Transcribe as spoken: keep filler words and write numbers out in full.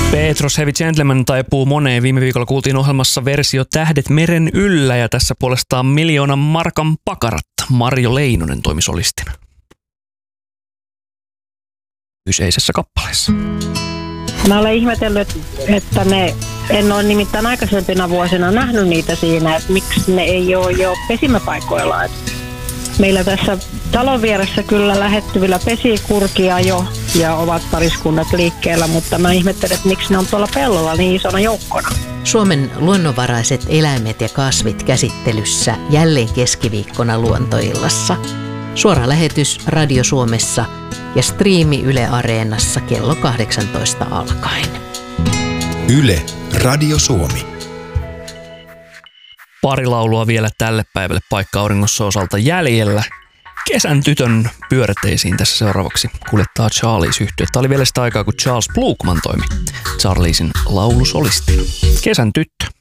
Petros Heavy Gentleman taipuu moneen. Viime viikolla kuultiin ohjelmassa versio Tähdet meren yllä ja tässä puolestaan miljoonan markan pakarat. Marjo Leinonen toimi solistina kyseisessä kappaleessa. Mä olen ihmetellyt, että ne, en ole nimittäin aikaisempina vuosina nähnyt niitä siinä, että miksi ne ei ole jo pesimäpaikoilla. Meillä tässä talon vieressä kyllä lähettyvillä pesii kurkia jo ja ovat pariskunnat liikkeellä, mutta mä ihmettelen, että miksi ne on tuolla pellolla niin isona joukkona. Suomen luonnonvaraiset eläimet ja kasvit käsittelyssä jälleen keskiviikkona Luontoillassa. Suora lähetys Radio Suomessa ja striimi Yle Areenassa kello kahdeksantoista alkaen. Yle Radio Suomi. Pari laulua vielä tälle päivälle Paikka auringossa osalta jäljellä. Kesän tytön pyörteisiin tässä seuraavaksi kuljettaa Charlies-yhtye. Tämä oli vielä sitä aikaa, kun Charles Blukman toimi Charliesin laulusolisti. Kesän tyttö.